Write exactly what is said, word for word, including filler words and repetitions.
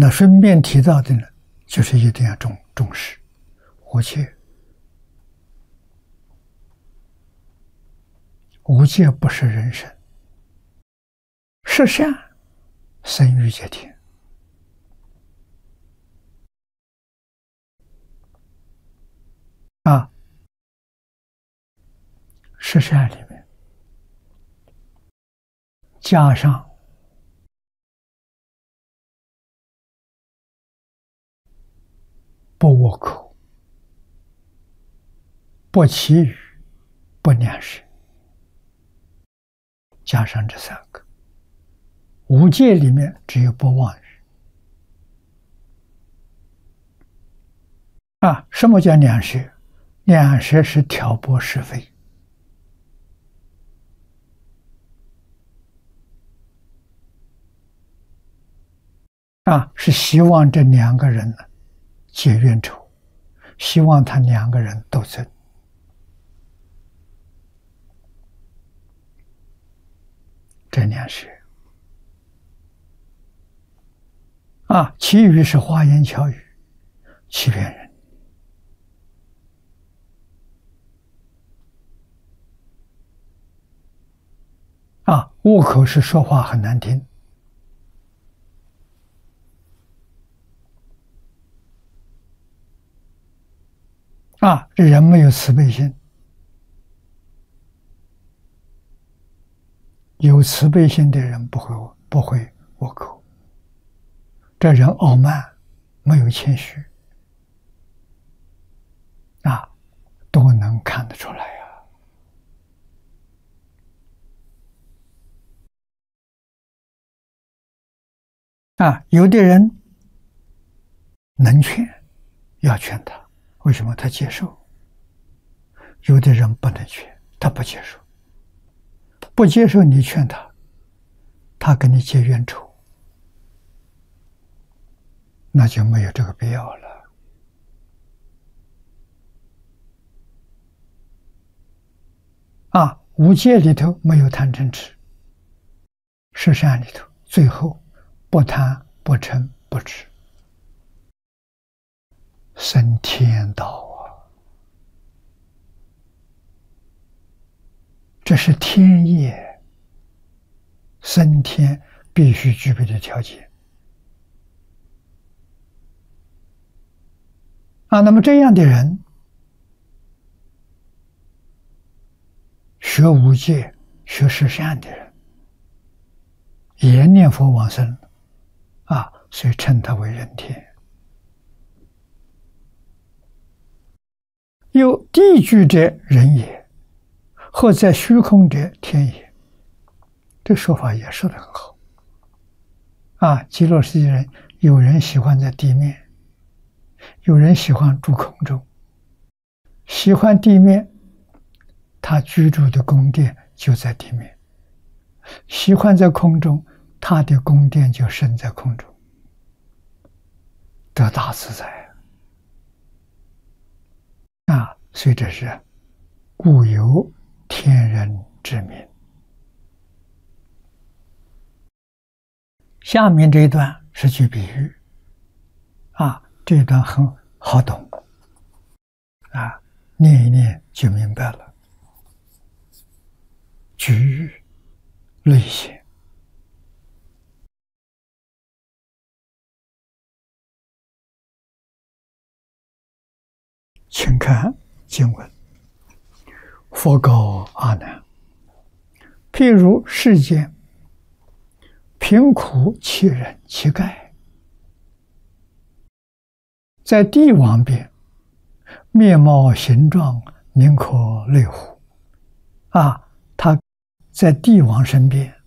那顺便提到的呢，就是一定要重重视无戒。无戒不是人生，是善生于戒天。啊，是善里面加上不恶口、不绮语、不两舌，加上这三个。五戒里面只有不妄语。啊，什么叫两舌？两舌是挑拨是非。啊，是希望这两个人呢结冤仇，希望他两个人斗争。这两舌。啊，其余是花言巧语，欺骗人。啊，恶口是说话很难听。啊，这人没有慈悲心，有慈悲心的人不会不会恶口。这人傲慢，没有谦虚，啊，都能看得出来呀。啊，有的人能劝，要劝他。为什么他接受？有的人不能劝，他不接受，不接受你劝他，他跟你结冤仇，那就没有这个必要了。啊，五戒里头没有贪嗔痴，十善里头最后不贪不嗔不痴。升天道啊，这是天业，升天必须具备的条件啊。那么这样的人，学无戒、学十善的人，也念佛往生啊，所以称他为人天。有地居者人也，或在虚空者天也。这说法也说得很好。啊，极乐世界人，有人喜欢在地面，有人喜欢住空中。喜欢地面，他居住的宫殿就在地面；喜欢在空中，他的宫殿就升在空中，得大自在。啊，所以这是故有天人之名。下面这一段是举比喻，啊，这一段很好懂，啊，念一念就明白了。举喻类显，请看经文。佛告阿难：譬如世间贫苦乞人乞丐，在帝王边，面貌形状宁可类乎？啊，他在帝王身边，